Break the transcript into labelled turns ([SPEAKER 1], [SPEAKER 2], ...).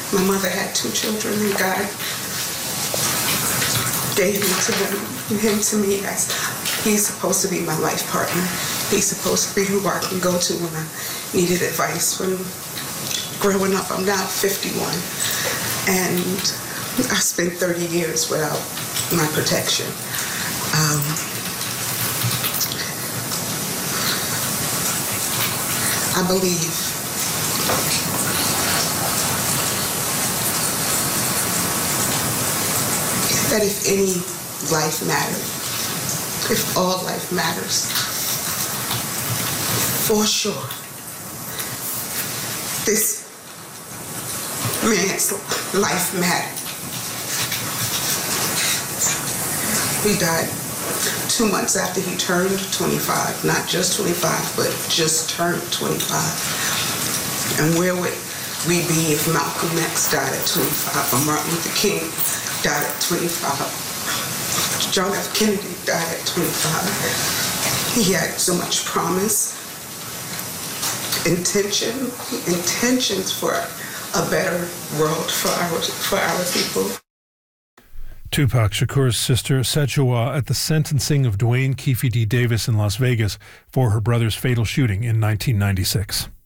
[SPEAKER 1] My mother had 2 children, and God gave him to me as he's supposed to be my life partner. He's supposed to be who I can go to when I needed advice. When growing up, I'm now 51, and I spent 30 years without my protection. I believe that if any life mattered, if all life matters, for sure, this man's life mattered. He died 2 months after he turned 25, not just 25, but just turned 25. And where would we be if Malcolm X died at 25, or Martin Luther King died at 25, John F. Kennedy died at 25. He had so much promise, intentions for a better world for our people.
[SPEAKER 2] Tupac Shakur's sister Sejua at the sentencing of Dwayne Keefe D. Davis in Las Vegas for her brother's fatal shooting in 1996.